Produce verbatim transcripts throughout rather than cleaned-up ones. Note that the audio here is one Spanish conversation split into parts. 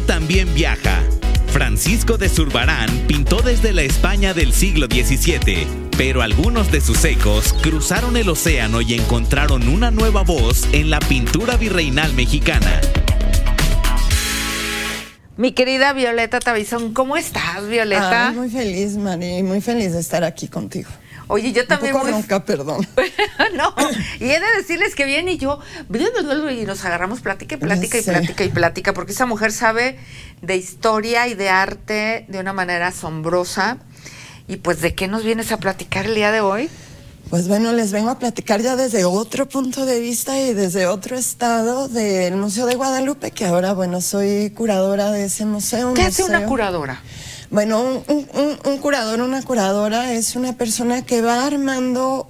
también viaja. Francisco de Zurbarán pintó desde la España del siglo diecisiete, pero algunos de sus ecos cruzaron el océano y encontraron una nueva voz en la pintura virreinal mexicana. Mi querida Violeta Tabizón, ¿cómo estás, Violeta? Ay, muy feliz, Mari, muy feliz de estar aquí contigo. Oye, yo también... Un poco muy... ronca, perdón. No, y he de decirles que viene y yo, y nos agarramos plática y plática y Sí. plática y plática, porque esa mujer sabe de historia y de arte de una manera asombrosa. Y pues, ¿de qué nos vienes a platicar el día de hoy? Pues bueno, les vengo a platicar ya desde otro punto de vista y desde otro estado del Museo de Guadalupe, que ahora, bueno, soy curadora de ese museo. ¿Qué museo. hace una curadora? Bueno, un, un, un curador, una curadora es una persona que va armando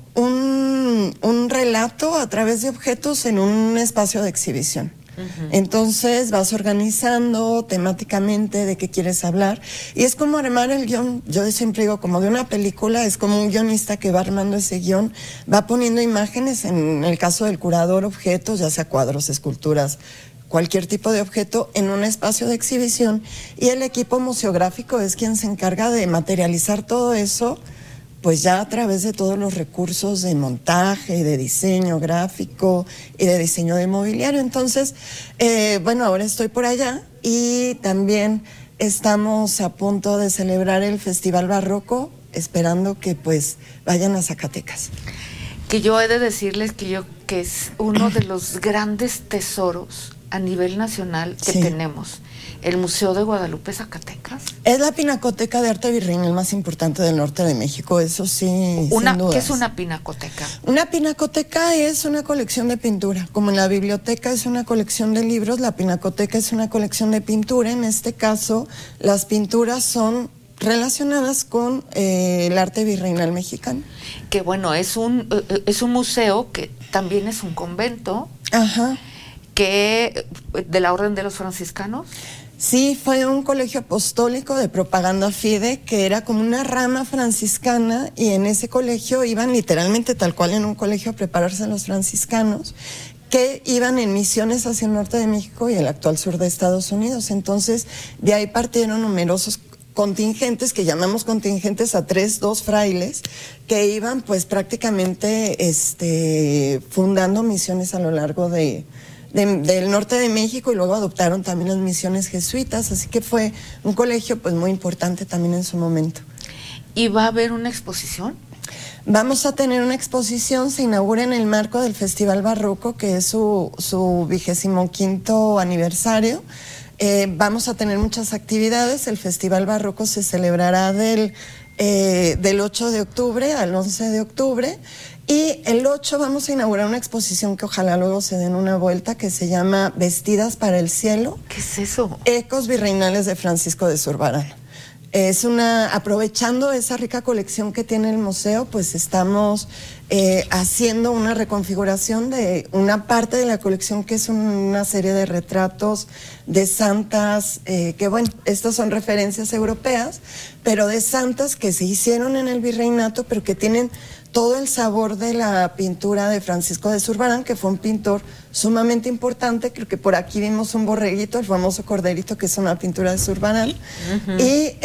un, un relato a través de objetos en un espacio de exhibición. Uh-huh. Entonces vas organizando temáticamente de qué quieres hablar y es como armar el guión, yo siempre digo como de una película, es como un guionista que va armando ese guión, va poniendo imágenes, en el caso del curador, objetos, ya sea cuadros, esculturas, cualquier tipo de objeto en un espacio de exhibición y el equipo museográfico es quien se encarga de materializar todo eso pues ya a través de todos los recursos de montaje, de diseño gráfico y de diseño de mobiliario. Entonces, eh, bueno, ahora estoy por allá y también estamos a punto de celebrar el Festival Barroco, esperando que pues vayan a Zacatecas. Que yo he de decirles que yo que es uno de los grandes tesoros a nivel nacional que sí. tenemos. El Museo de Guadalupe Zacatecas. Es la pinacoteca de arte virreinal más importante del norte de México, eso sí, una, sin dudas. ¿Qué es una pinacoteca? Una pinacoteca es una colección de pintura. Como en la biblioteca es una colección de libros, la pinacoteca es una colección de pintura. En este caso, las pinturas son relacionadas con eh, el arte virreinal mexicano. Que bueno, es un, es un museo que también es un convento. Ajá. Que de la Orden de los Franciscanos. Sí, fue un colegio apostólico de propaganda fide que era como una rama franciscana y en ese colegio iban literalmente tal cual en un colegio a prepararse los franciscanos que iban en misiones hacia el norte de México y el actual sur de Estados Unidos. Entonces, de ahí partieron numerosos contingentes, que llamamos contingentes a tres, dos frailes, que iban pues prácticamente este, fundando misiones a lo largo de... De, del norte de México y luego adoptaron también las misiones jesuitas, así que fue un colegio pues muy importante también en su momento. ¿Y va a haber una exposición? Vamos a tener una exposición, se inaugura en el marco del Festival Barroco, que es su, su vigésimo quinto aniversario. Eh, vamos a tener muchas actividades, el Festival Barroco se celebrará del, eh, del ocho de octubre al once de octubre. Y el ocho vamos a inaugurar una exposición que ojalá luego se den una vuelta, que se llama Vestidas para el Cielo. ¿Qué es eso? Ecos virreinales de Francisco de Zurbarán. Es una, aprovechando esa rica colección que tiene el museo, pues estamos eh, haciendo una reconfiguración de una parte de la colección que es un, una serie de retratos de santas, eh, que bueno, estas son referencias europeas, pero de santas que se hicieron en el virreinato, pero que tienen todo el sabor de la pintura de Francisco de Zurbarán, que fue un pintor sumamente importante. Creo que por aquí vimos un borreguito, el famoso corderito, que es una pintura de Zurbarán. Uh-huh. Y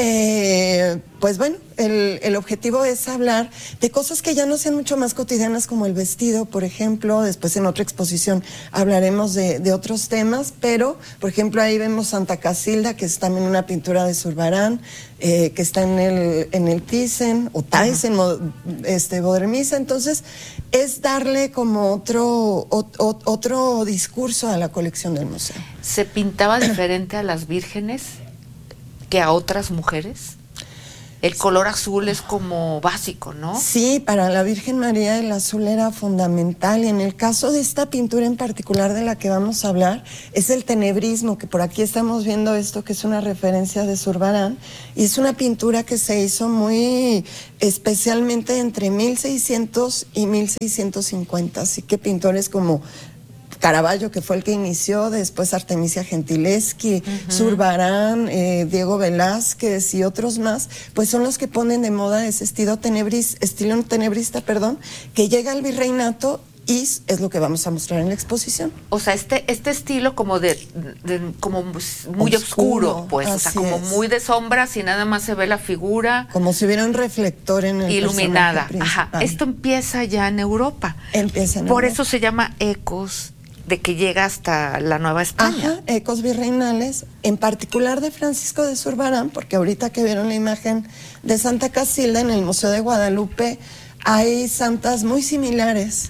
eh, pues bueno, el, el objetivo es hablar de cosas que ya no sean mucho más cotidianas, como el vestido, por ejemplo. Después en otra exposición hablaremos de, de otros temas, pero por ejemplo ahí vemos Santa Casilda, que es también una pintura de Zurbarán, eh, que está en el, en el Thyssen, o Thyssen, uh-huh. este, Bodremisa. Entonces es darle como otro, o, o, otro discurso a la colección del museo. ¿Se pintaba diferente a las vírgenes que a otras mujeres? El color azul es como básico, ¿no? Sí, para la Virgen María el azul era fundamental, y en el caso de esta pintura en particular de la que vamos a hablar, es el tenebrismo, que por aquí estamos viendo esto, que es una referencia de Zurbarán, y es una pintura que se hizo muy especialmente entre mil seiscientos y mil seiscientos cincuenta, así que pintores como Caravaggio, que fue el que inició, después Artemisia Gentileschi, uh-huh. Zurbarán, eh, Diego Velázquez y otros más, pues son los que ponen de moda ese estilo tenebris, estilo tenebrista, perdón, que llega al virreinato y es lo que vamos a mostrar en la exposición. O sea, este este estilo como de, de como muy oscuro, oscuro pues, o sea, como es. Muy de sombras y nada más se ve la figura. Como si hubiera un reflector en el iluminada. Ajá. Esto empieza ya en Europa. Empieza en Por Europa. eso se llama Ecos, de que llega hasta la Nueva España. Ajá, Ecos Virreinales, en particular de Francisco de Zurbarán, porque ahorita que vieron la imagen de Santa Casilda en el Museo de Guadalupe, hay santas muy similares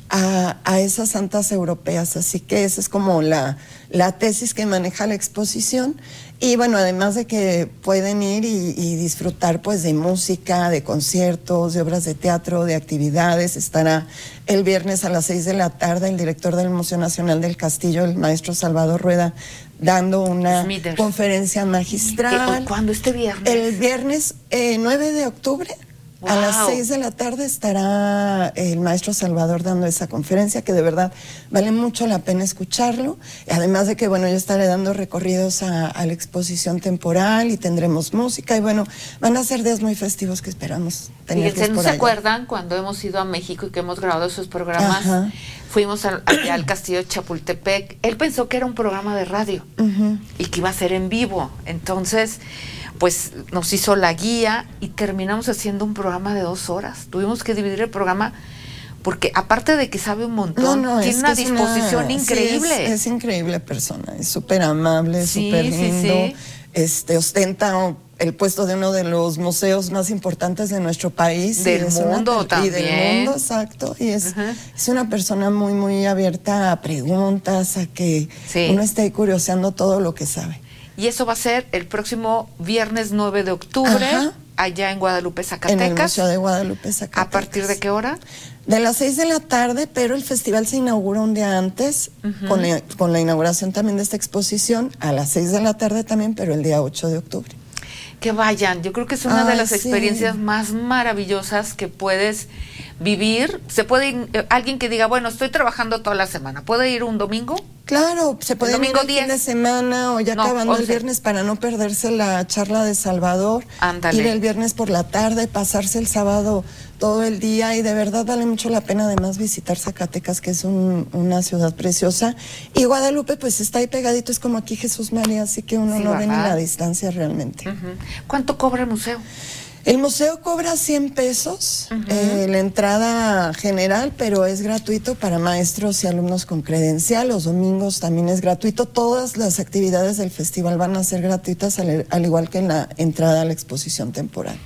a, a esas santas europeas, así que esa es como la, la tesis que maneja la exposición. Y bueno, además de que pueden ir y, y disfrutar pues de música, de conciertos, de obras de teatro, de actividades. Estará el viernes a las seis de la tarde el director del Museo Nacional del Castillo, el maestro Salvador Rueda, dando una Smithers. conferencia magistral. ¿Cuándo? ¿Este viernes? El viernes eh, nueve de octubre. Wow. A las seis de la tarde estará el maestro Salvador dando esa conferencia, que de verdad vale mucho la pena escucharlo. Además de que, bueno, yo estaré dando recorridos a, a la exposición temporal y tendremos música. Y bueno, van a ser días muy festivos que esperamos tenerlos por allá. ¿No se acuerdan cuando hemos ido a México y que hemos grabado esos programas? Ajá. Fuimos al, al castillo de Chapultepec. Él pensó que era un programa de radio uh-huh. y que iba a ser en vivo. Entonces, pues nos hizo la guía y terminamos haciendo un programa de dos horas. Tuvimos que dividir el programa porque aparte de que sabe un montón, no, no, tiene una disposición una, increíble. Sí, es, es increíble persona, es súper amable, sí, súper lindo, sí, sí. Este, ostenta el puesto de uno de los museos más importantes de nuestro país. Del mundo una, también. Y del mundo, exacto. Y es, uh-huh. es una persona muy, muy abierta a preguntas, a que sí. uno esté curioseando todo lo que sabe. Y eso va a ser el próximo viernes nueve de octubre, Ajá. allá en Guadalupe, Zacatecas. En el Museo de Guadalupe, Zacatecas. ¿A partir de qué hora? De las seis de la tarde, pero el festival se inaugura un día antes, uh-huh. con, la, con la inauguración también de esta exposición, a las seis de la tarde también, pero el día ocho de octubre. Que vayan, yo creo que es una Ay, de las sí. experiencias más maravillosas que puedes vivir. Se puede ir, eh, alguien que diga, bueno, estoy trabajando toda la semana, ¿puede ir un domingo? Claro, se puede ir el fin de semana o ya no, acabando once. El viernes para no perderse la charla de Salvador. Ándale. Ir el viernes por la tarde, pasarse el sábado todo el día y de verdad vale mucho la pena además visitar Zacatecas, que es un, una ciudad preciosa. Y Guadalupe pues está ahí pegadito, es como aquí Jesús María, así que uno sí, no ve ni la distancia realmente. Uh-huh. ¿Cuánto cobra el museo? El museo cobra cien pesos, uh-huh. eh, la entrada general, pero es gratuito para maestros y alumnos con credencial. Los domingos también es gratuito. Todas las actividades del festival van a ser gratuitas, al, al igual que en la entrada a la exposición temporal.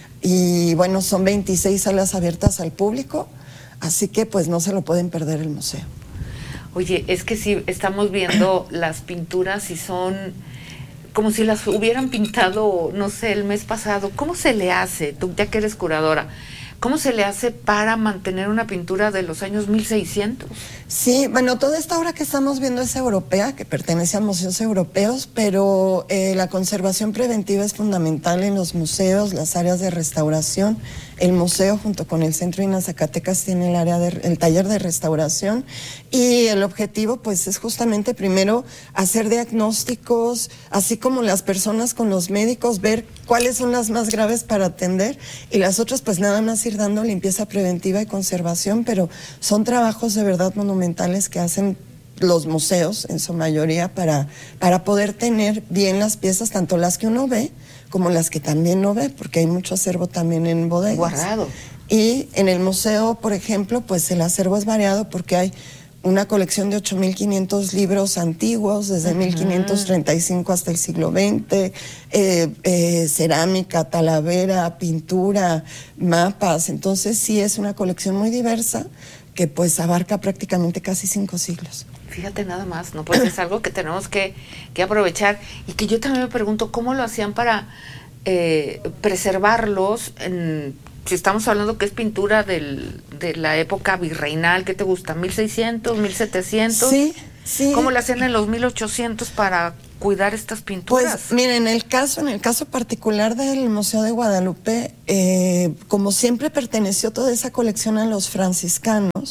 Y bueno, son veintiséis salas abiertas al público, así que pues no se lo pueden perder el museo. Oye, es que si estamos viendo las pinturas y son como si las hubieran pintado, no sé, el mes pasado. ¿Cómo se le hace, tú ya que eres curadora, cómo se le hace para mantener una pintura de los años mil seiscientos? Sí, bueno, toda esta obra que estamos viendo es europea, que pertenece a museos europeos, pero eh, la conservación preventiva es fundamental en los museos, las áreas de restauración. El museo junto con el Centro INAH Zacatecas tiene el área de, el taller de restauración y el objetivo pues es justamente primero hacer diagnósticos, así como las personas con los médicos, ver cuáles son las más graves para atender y las otras pues nada más ir dando limpieza preventiva y conservación, pero son trabajos de verdad monumentales que hacen los museos en su mayoría para, para poder tener bien las piezas, tanto las que uno ve como las que también no ve, porque hay mucho acervo también en bodegas. Guardado. Y en el museo, por ejemplo, pues el acervo es variado porque hay una colección de ocho mil quinientos libros antiguos, desde uh-huh. mil quinientos treinta y cinco hasta el siglo veinte, eh, eh, cerámica, talavera, pintura, mapas. Entonces sí es una colección muy diversa que pues abarca prácticamente casi cinco siglos. Fíjate nada más, ¿no? Pues es algo que tenemos que, que aprovechar y que yo también me pregunto cómo lo hacían para eh, preservarlos, en, si estamos hablando que es pintura del, de la época virreinal, ¿qué te gusta? ¿mil seiscientos, mil setecientos? Sí, sí. ¿Cómo lo hacían en los mil ochocientos para cuidar estas pinturas? Pues miren, en el caso, en el caso particular del Museo de Guadalupe, eh, como siempre perteneció toda esa colección a los franciscanos,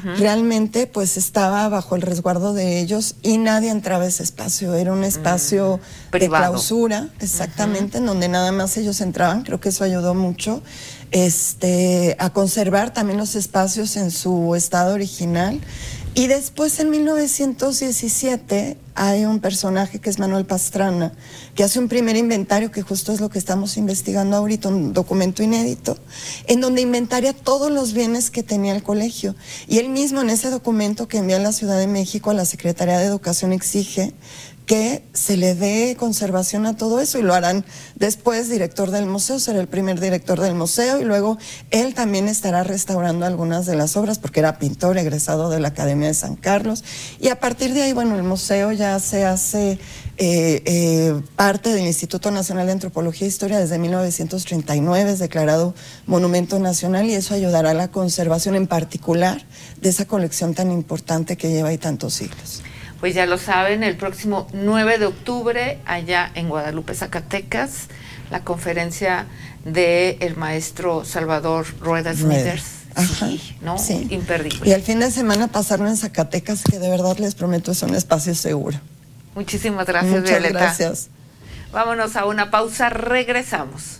uh-huh. realmente pues estaba bajo el resguardo de ellos y nadie entraba a ese espacio. Era un espacio uh-huh. de clausura, exactamente, uh-huh. en donde nada más ellos entraban. Creo que eso ayudó mucho este, a conservar también los espacios en su estado original. Y después, en mil novecientos diecisiete, hay un personaje que es Manuel Pastrana, que hace un primer inventario, que justo es lo que estamos investigando ahorita, un documento inédito, en donde inventaria todos los bienes que tenía el colegio. Y él mismo, en ese documento que envía a la Ciudad de México, a la Secretaría de Educación, exige que se le dé conservación a todo eso, y lo harán después director del museo, será el primer director del museo, y luego él también estará restaurando algunas de las obras, porque era pintor egresado de la Academia de San Carlos, y a partir de ahí, bueno, el museo ya se hace eh, eh, parte del Instituto Nacional de Antropología e Historia desde mil novecientos treinta y nueve, es declarado Monumento Nacional, y eso ayudará a la conservación en particular de esa colección tan importante que lleva ahí tantos siglos. Pues ya lo saben, el próximo nueve de octubre, allá en Guadalupe, Zacatecas, la conferencia del maestro Salvador Rueda Smithers. Sí, ¿no? Sí. Imperdible. Y el fin de semana pasarlo en Zacatecas, que de verdad les prometo es un espacio seguro. Muchísimas gracias, Muchas Violeta. gracias. Vámonos a una pausa, regresamos.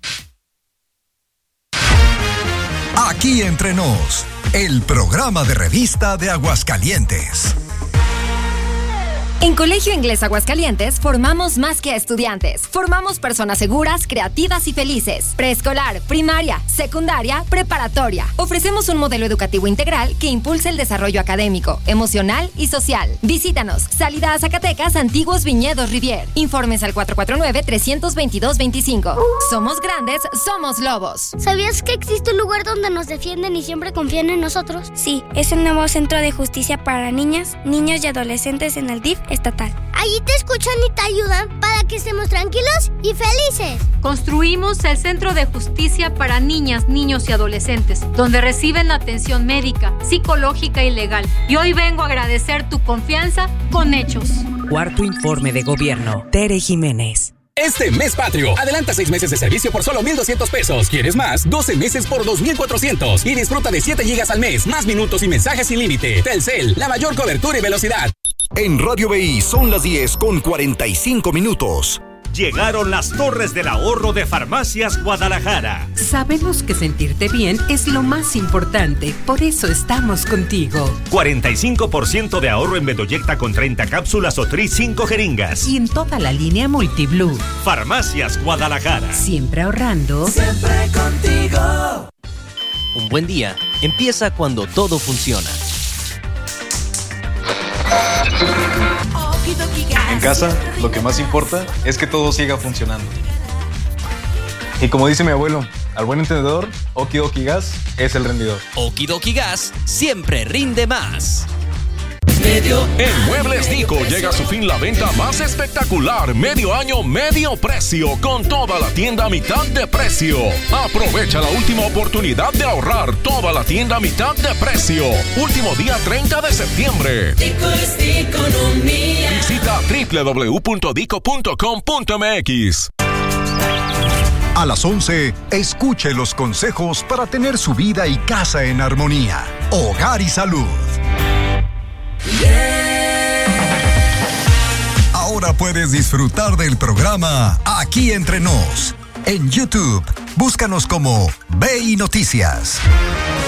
Aquí Entre Nos, el programa de revista de Aguascalientes. En Colegio Inglés Aguascalientes formamos más que a estudiantes. Formamos personas seguras, creativas y felices. Preescolar, primaria, secundaria, preparatoria. Ofrecemos un modelo educativo integral que impulsa el desarrollo académico, emocional y social. Visítanos. Salida a Zacatecas, Antiguos Viñedos Rivier. Informes al cuatro cuatro nueve, tres dos dos, dos cinco. Somos grandes, somos lobos. ¿Sabías que existe un lugar donde nos defienden y siempre confían en nosotros? Sí, es el nuevo Centro de Justicia para Niñas, Niños y Adolescentes en el D I F estatal. Allí te escuchan y te ayudan para que estemos tranquilos y felices. Construimos el Centro de Justicia para Niñas, Niños y Adolescentes, donde reciben atención médica, psicológica y legal. Y hoy vengo a agradecer tu confianza con hechos. Cuarto informe de gobierno. Tere Jiménez. Este mes patrio, adelanta seis meses de servicio por solo mil doscientos pesos. ¿Quieres más? doce meses por dos mil cuatrocientos. Y disfruta de siete gigas al mes, más minutos y mensajes sin límite. Telcel, la mayor cobertura y velocidad. En Radio B I son las diez con cuarenta y cinco minutos. Llegaron las torres del ahorro de Farmacias Guadalajara. Sabemos que sentirte bien es lo más importante, por eso estamos contigo. cuarenta y cinco por ciento de ahorro en Bedoyecta con treinta cápsulas o Tris cinco jeringas. Y en toda la línea Multiblue. Farmacias Guadalajara. Siempre ahorrando. Siempre contigo. Un buen día empieza cuando todo funciona. En casa, lo que más importa es que todo siga funcionando. Y como dice mi abuelo, al buen entendedor, Okidoki Gas es el rendidor. Okidoki Gas siempre rinde más. En Muebles Nico llega a su fin la venta más espectacular, medio año, medio precio, con toda la tienda a mitad de precio. Aprovecha la última oportunidad de ahorrar, toda la tienda a mitad de precio. Último día treinta de septiembre. Dico es economía. Visita doble u doble u doble u punto dico punto com punto m x. A las once, escuche los consejos para tener su vida y casa en armonía. Hogar y salud. Yeah. Ahora puedes disfrutar del programa Aquí Entre Nos. En YouTube, búscanos como B I Noticias.